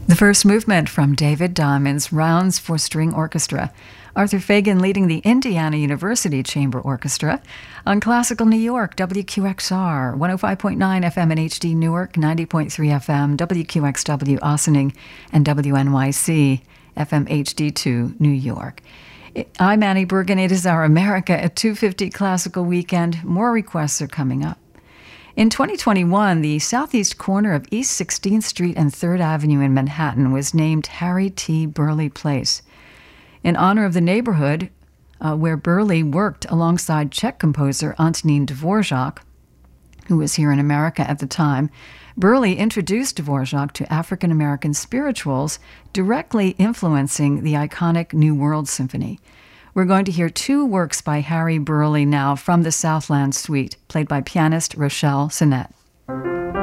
The first movement from David Diamond's Rounds for String Orchestra. Arthur Fagan leading the Indiana University Chamber Orchestra on Classical New York, WQXR, 105.9 FM in HD Newark, 90.3 FM, WQXW Ossining, and WNYC FM HD2 New York. I'm Annie Bergen. It is our America at 250 Classical Weekend. More requests are coming up. In 2021, the southeast corner of East 16th Street and 3rd Avenue in Manhattan was named Harry T. Burleigh Place. In honor of the neighborhood where Burleigh worked alongside Czech composer Antonín Dvorak, who was here in America at the time, Burleigh introduced Dvorak to African-American spirituals, directly influencing the iconic New World Symphony. We're going to hear two works by Harry Burleigh now from the Southland Suite, played by pianist Rochelle Sinnett.